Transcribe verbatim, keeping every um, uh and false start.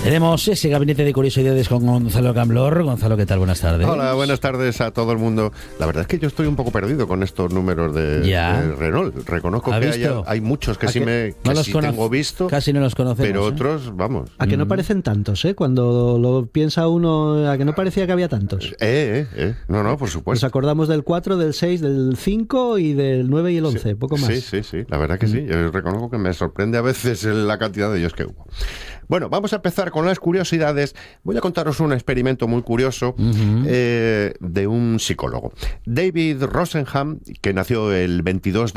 Tenemos ese gabinete de curiosidades con Gonzalo Camblor. Gonzalo, ¿qué tal? Buenas tardes. Hola, buenas tardes a todo el mundo. La verdad es que yo estoy un poco perdido con estos números de, de Renault. Reconozco que hay, hay muchos que sí, me, que no sí tengo visto. Casi no los conocemos. Pero ¿eh? otros, vamos. A que no parecen tantos, ¿eh? Cuando lo piensa uno, a que no parecía que había tantos. Eh, eh, eh. No, no, por supuesto. Nos acordamos del cuatro, del seis, del cinco y del nueve y el once, sí, poco más. Sí, sí, sí, la verdad que sí. Yo reconozco que me sorprende a veces la cantidad de ellos que hubo. Bueno, vamos a empezar con las curiosidades. Voy a contaros un experimento muy curioso uh-huh. eh, de un psicólogo. David Rosenham, que nació el veintidós de